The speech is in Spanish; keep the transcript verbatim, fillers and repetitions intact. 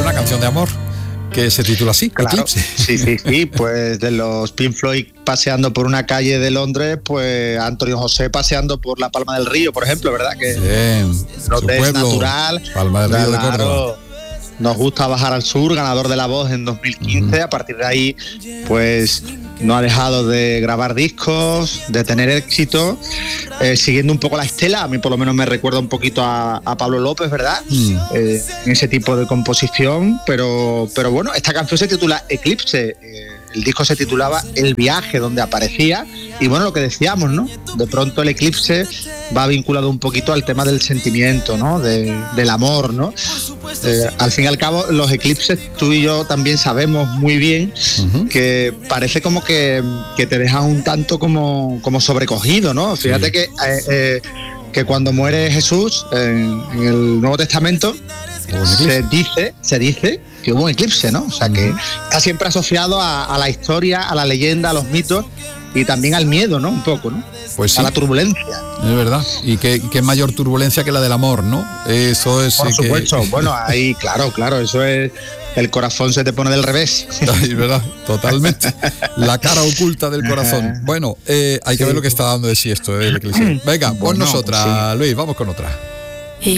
una canción de amor que se titula así, claro. Eclipse. Sí, sí, sí, pues de los Pink Floyd paseando por una calle de Londres, pues Antonio José paseando por la Palma del Río, por ejemplo, ¿verdad? Que Bien, no su es pueblo, natural. Palma del Río Claro, de Córdoba. Nos gusta bajar al sur, ganador de La Voz en dos mil quince. Uh-huh. A partir de ahí, pues no ha dejado de grabar discos, de tener éxito, eh, siguiendo un poco la estela. A mí por lo menos me recuerda un poquito a, a Pablo López, ¿verdad? Mm. Eh, en ese tipo de composición, pero, pero bueno, esta canción se titula Eclipse. Eh, el disco se titulaba El Viaje, donde aparecía, y bueno, lo que decíamos, ¿no? De pronto el eclipse va vinculado un poquito al tema del sentimiento, ¿no? De, del amor, ¿no? Eh, al fin y al cabo, los eclipses, tú y yo también sabemos muy bien uh-huh. que parece como que, que te dejan un tanto como, como sobrecogido, ¿no? Fíjate sí. que, eh, eh, que cuando muere Jesús en, en el Nuevo Testamento, se dice, se dice que hubo un eclipse, ¿no? O sea, que está siempre asociado a, a la historia, a la leyenda, a los mitos y también al miedo, ¿no? Un poco, ¿no? Pues sí. A la turbulencia. Es verdad. Y qué, qué mayor turbulencia que la del amor, ¿no? Eso es... Por eh, supuesto. Que... Bueno, ahí, claro, claro, eso es... El corazón se te pone del revés. Es verdad, totalmente. La cara oculta del corazón. Bueno, eh, hay que sí. ver lo que está dando de sí esto, ¿eh? Venga, bueno, ponnos otra, sí. Luis, vamos con otra.